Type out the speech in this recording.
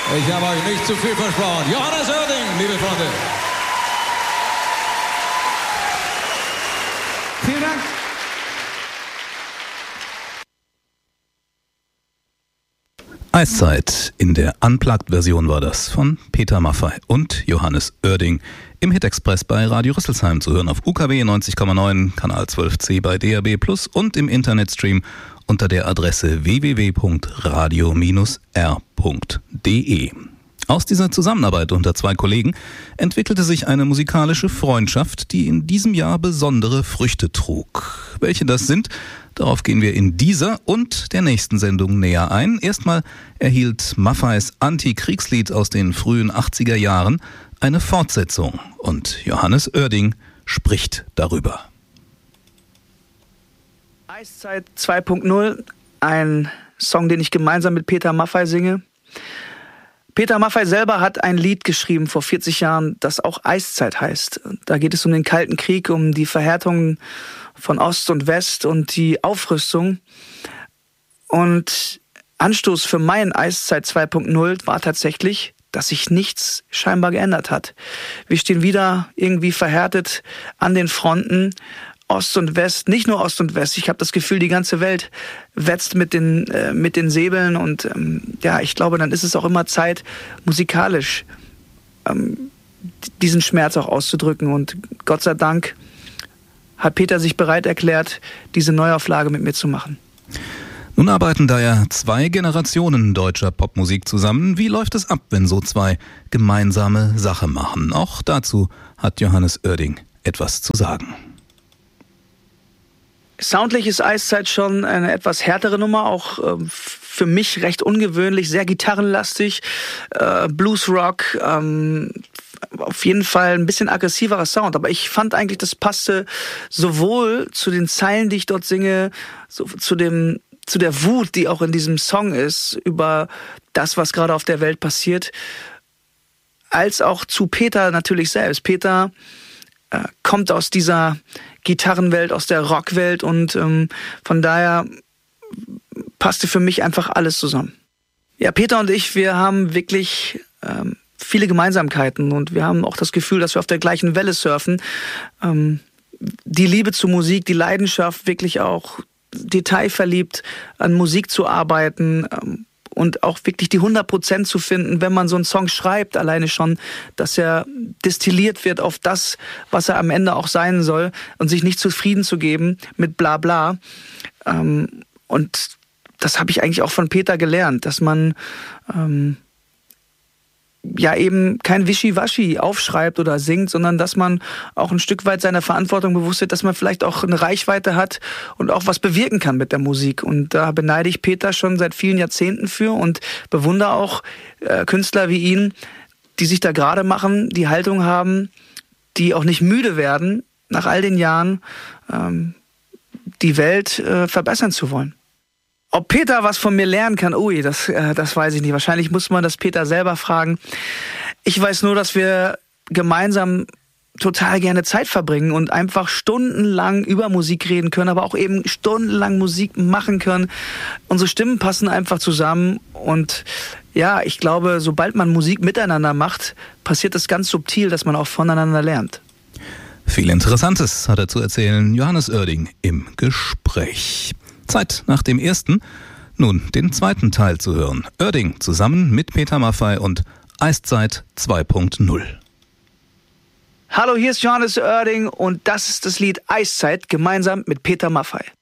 Ich habe euch nicht zu viel versprochen. Johannes Oerding, liebe Freunde. Vielen Dank. Eiszeit. In der Unplugged-Version war das von Peter Maffay und Johannes Oerding im Hit-Express bei Radio Rüsselsheim zu hören auf UKW 90,9, Kanal 12C bei DAB+ und im Internetstream unter der Adresse www.radio-r.de. Aus dieser Zusammenarbeit unter zwei Kollegen entwickelte sich eine musikalische Freundschaft, die in diesem Jahr besondere Früchte trug. Welche das sind, darauf gehen wir in dieser und der nächsten Sendung näher ein. Erstmal erhielt Maffays Anti-Kriegslied aus den frühen 80er Jahren eine Fortsetzung und Johannes Oerding spricht darüber. Eiszeit 2.0, ein Song, den ich gemeinsam mit Peter Maffay singe. Peter Maffay selber hat ein Lied geschrieben vor 40 Jahren, das auch Eiszeit heißt. Da geht es um den Kalten Krieg, um die Verhärtung von Ost und West und die Aufrüstung. Und Anstoß für mein Eiszeit 2.0 war tatsächlich, dass sich nichts scheinbar geändert hat. Wir stehen wieder irgendwie verhärtet an den Fronten, Ost und West, nicht nur Ost und West. Ich habe das Gefühl, die ganze Welt wetzt mit den Säbeln und ich glaube, dann ist es auch immer Zeit, musikalisch diesen Schmerz auch auszudrücken. Und Gott sei Dank hat Peter sich bereit erklärt, diese Neuauflage mit mir zu machen. Nun arbeiten da ja zwei Generationen deutscher Popmusik zusammen. Wie läuft es ab, wenn so zwei gemeinsame Sache machen? Auch dazu hat Johannes Oerding etwas zu sagen. Soundlich ist Eiszeit schon eine etwas härtere Nummer, auch für mich recht ungewöhnlich, sehr gitarrenlastig, Bluesrock, auf jeden Fall ein bisschen aggressiverer Sound. Aber ich fand eigentlich, das passte sowohl zu den Zeilen, die ich dort singe, so zu der Wut, die auch in diesem Song ist, über das, was gerade auf der Welt passiert, als auch zu Peter natürlich selbst. Peter kommt aus dieser Gitarrenwelt, aus der Rockwelt und von daher passte für mich einfach alles zusammen. Ja, Peter und ich, wir haben wirklich viele Gemeinsamkeiten und wir haben auch das Gefühl, dass wir auf der gleichen Welle surfen. Die Liebe zur Musik, die Leidenschaft, wirklich auch detailverliebt an Musik zu arbeiten und auch wirklich die 100% zu finden, wenn man so einen Song schreibt, alleine schon, dass er destilliert wird auf das, was er am Ende auch sein soll und sich nicht zufrieden zu geben mit Blabla. Und das habe ich eigentlich auch von Peter gelernt, dass man eben kein Wischiwaschi aufschreibt oder singt, sondern dass man auch ein Stück weit seiner Verantwortung bewusst wird, dass man vielleicht auch eine Reichweite hat und auch was bewirken kann mit der Musik. Und da beneide ich Peter schon seit vielen Jahrzehnten für und bewundere auch Künstler wie ihn, die sich da gerade machen, die Haltung haben, die auch nicht müde werden, nach all den Jahren die Welt verbessern zu wollen. Ob Peter was von mir lernen kann, das weiß ich nicht. Wahrscheinlich muss man das Peter selber fragen. Ich weiß nur, dass wir gemeinsam total gerne Zeit verbringen und einfach stundenlang über Musik reden können, aber auch eben stundenlang Musik machen können. Unsere Stimmen passen einfach zusammen und ja, ich glaube, sobald man Musik miteinander macht, passiert es ganz subtil, dass man auch voneinander lernt. Viel Interessantes hat er zu erzählen, Johannes Oerding im Gespräch. Zeit nach dem ersten, nun den zweiten Teil zu hören. Oerding zusammen mit Peter Maffay und Eiszeit 2.0. Hallo, hier ist Johannes Oerding und das ist das Lied Eiszeit gemeinsam mit Peter Maffay.